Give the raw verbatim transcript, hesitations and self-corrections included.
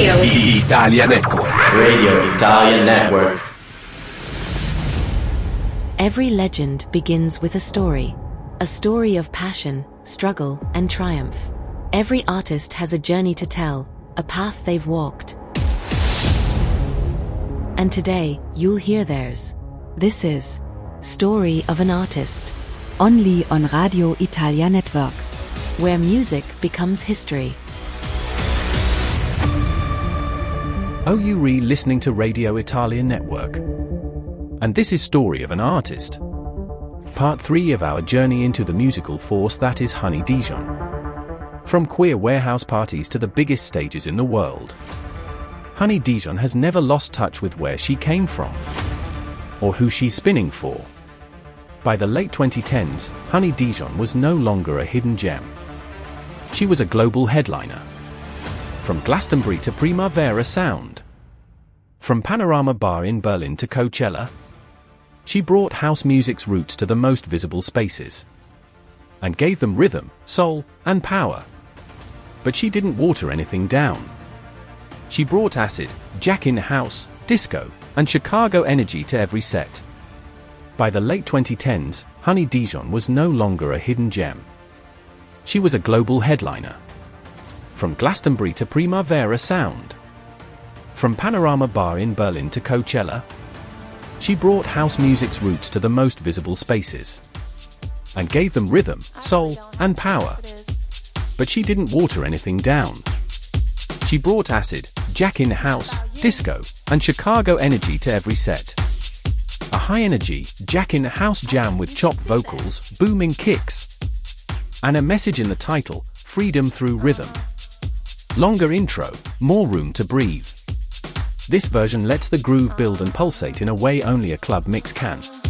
Radio Italia Network. Radio Italia Network. Every legend begins with a story. A story of passion, struggle, and triumph. Every artist has a journey to tell, a path they've walked. And today, you'll hear theirs. This is Story of an Artist. Only on Radio Italia Network, where music becomes history. Oh, you re-listening to Radio Italia Network. And this is Story of an Artist. Part three of our journey into the musical force that is Honey Dijon. From queer warehouse parties to the biggest stages in the world, Honey Dijon has never lost touch with where she came from, or who she's spinning for. By the late twenty tens, Honey Dijon was no longer a hidden gem. She was a global headliner. From Glastonbury to Primavera Sound. From Panorama Bar in Berlin to Coachella, she brought house music's roots to the most visible spaces, and gave them rhythm, soul, and power. But she didn't water anything down. She brought acid, jack in house, disco, and Chicago energy to every set. By the late twenty tens, Honey Dijon was no longer a hidden gem. She was a global headliner. From Glastonbury to Primavera Sound. From Panorama Bar in Berlin to Coachella, she brought house music's roots to the most visible spaces, and gave them rhythm, soul, and power. But she didn't water anything down. She brought acid, jack in house, disco, and Chicago energy to every set. A high-energy, jack in house jam with chopped vocals, booming kicks, and a message in the title, freedom through rhythm. Longer intro, more room to breathe. This version lets the groove build and pulsate in a way only a club mix can.